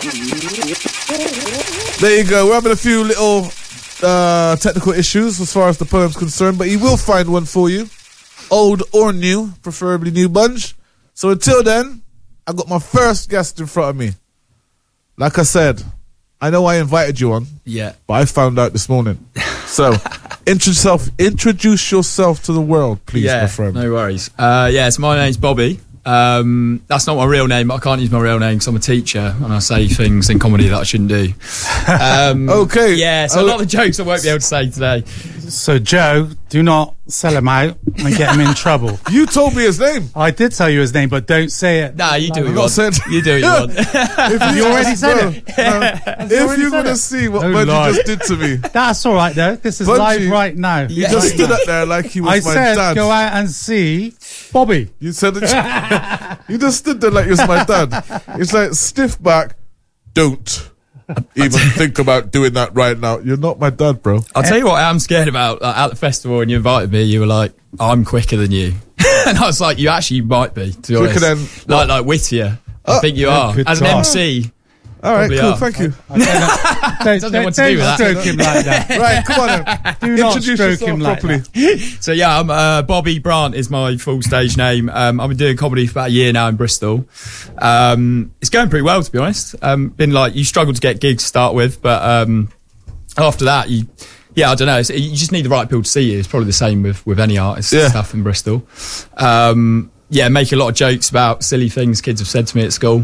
There you go. We're having a few little technical issues as far as the poem's concerned, but he will find one for you. Old or new, preferably new bunch. So until then, I got my first guest in front of me. Like I said, I know I invited you on. Yeah. But I found out this morning. So, introduce yourself to the world, please, my friend. No worries. So my name's Bobby. That's not my real name, but I can't use my real name because I'm a teacher and I say things in comedy that I shouldn't do. Okay. Yeah, so a lot of the jokes I won't be able to say today. So, Joe, do not sell him out and get him in trouble. You told me his name. I did tell you his name, but don't say it. Nah, you do what you not want. said. You do what you want. If You already said it. If you're going to see what Oh, Bungie Lord. just did to me. That's all right, though. This is Bungie, live right now. You just stood up there like he was I my said, dad. go out and see Bobby. You said that you just stood there like you was my dad. It's like, stiff back, don't even think about doing that right now. You're not my dad, bro. I'll tell you what I'm scared about. At the festival when you invited me, you were like, I'm quicker than you. And I was like, you actually might be, to be Quicker honest. than like whittier. I think you are. good As an talk. MC. All right, Probably cool, are. thank you. Doesn't know what to do with that. Stroke him like that. Right, come on then. Do not Introduce stroke yourself him like properly. that. So yeah, I'm Bobby Brandt is my full stage name. I've been doing comedy for about a year now in Bristol. It's going pretty well, to be honest. Been like, you struggle to get gigs to start with, but after that, I don't know. You just need the right people to see you. It's probably the same with any artist and stuff in Bristol. Make a lot of jokes about silly things kids have said to me at school.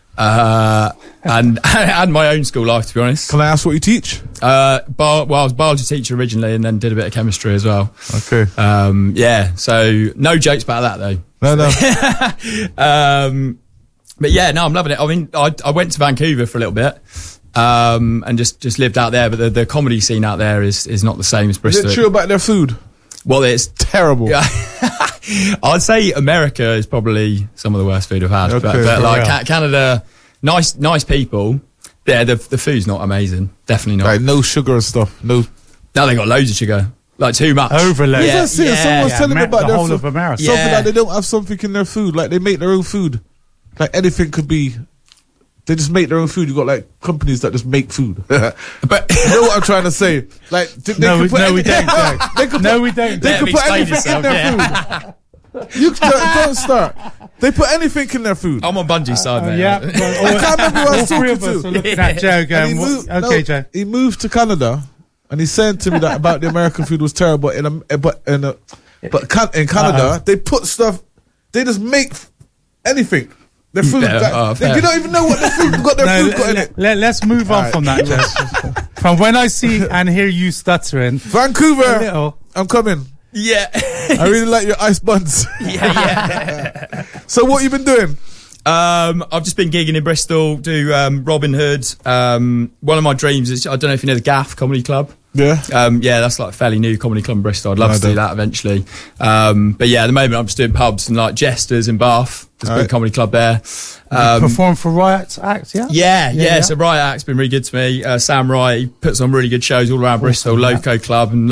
And my own school life, to be honest. Can I ask what you teach? I was a biology teacher originally and then did a bit of chemistry as well. Okay. So no jokes about that though. No. But yeah, no, I'm loving it. I mean, I went to Vancouver for a little bit, and just lived out there, but the comedy scene out there is not the same as Is Bristol. it true about their food? Well, it's Terrible. yeah. I'd say America is probably some of the worst food I've had, Okay, but like real. Canada, nice people. Yeah, the food's not amazing. Definitely not. Like no sugar and stuff. No. Now they got loads of sugar, like too much. Overload. Yeah, That's it. Someone was telling me about the their whole food. of America. Something Yeah. like they don't have something in their food. Like they make their own food. Like anything could be. They just make their own food. You got like companies that just make food. But You know what I'm trying to say? Like they No, could put we don't. Joe. They could No, put, we don't. They Let could me put explain anything in yourself, their food. You don't start. They put anything in their food. I'm on Bungie's side, mate. Yeah. I can't remember who I All was three talking of us are to. looking at Joe And going, he moved, okay, Joe. he moved to Canada, and he's saying to me that about the American food was terrible. In Canada, they put stuff. They just make anything. Their food. You don't even know what their food got. Their food got in it. Let's move on Alright. from that, Joe. From when I see and hear you stuttering, a Vancouver, little. I'm coming. Yeah. I really like your ice buns. yeah. So what you been doing? I've just been gigging in Bristol, do Robin Hood. One of my dreams is, I don't know if you know the Gaff Comedy Club. Yeah. That's like a fairly new comedy club in Bristol. I'd love No, to do that eventually. But yeah, at the moment I'm just doing pubs and like Jesters in Bath. There's a Alright. big comedy club there. Perform for Riot Act, yeah? Yeah. So Riot Act's been really good to me. Sam Wright, he puts on really good shows all around Bristol, yeah. Loco Club and